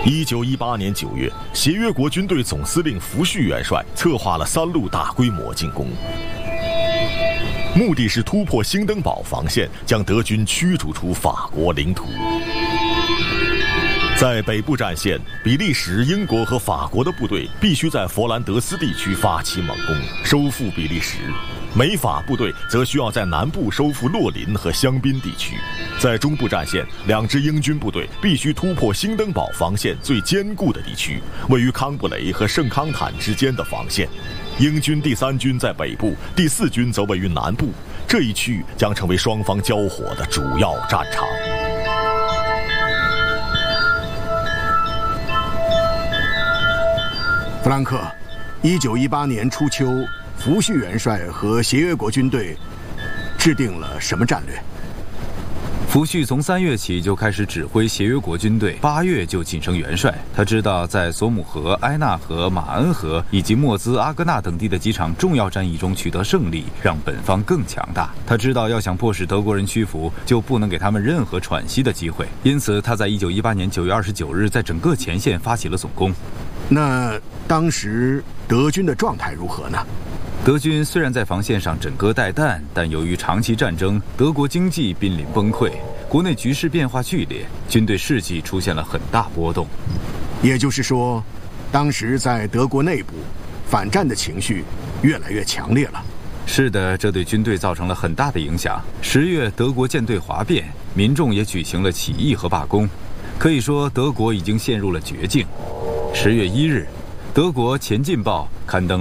1918年9月，协约国军队总司令福煦元帅策划了3路大规模进攻，目的是突破兴登堡防线，将德军驱逐出法国领土。在北部战线，比利时、英国和法国的部队必须在佛兰德斯地区发起猛攻，收复比利时；美法部队则需要在南部收复洛林和香槟地区。在中部战线，2支英军部队必须突破兴登堡防线最坚固的地区，位于康布雷和圣康坦之间的防线。英军第3军在北部，第4军则位于南部，这一区域将成为双方交火的主要战场。 弗兰克，1918年初秋，福煦元帅和协约国军队制定了什么战略？ 福煦从3月起就开始指挥协约国军队，8月就晋升元帅。他知道在索姆河、埃纳河、马恩河以及莫兹、阿戈纳等地的几场重要战役中取得胜利，让本方更强大。他知道要想迫使德国人屈服，就不能给他们任何喘息的机会。因此，他在1918年9月29日在整个前线发起了总攻。 那当时德军的状态如何呢？ 德军虽然在防线上枕戈待旦，但由于长期战争，德国经济濒临崩溃，国内局势变化剧烈，军队士气出现了很大波动。 也就是说，当时在德国内部，反战的情绪越来越强烈了。 是的，这对军队造成了很大的影响。10月，德国舰队哗变，民众也举行了起义和罢工，可以说德国已经陷入了绝境。10月1日，德国《前进报》刊登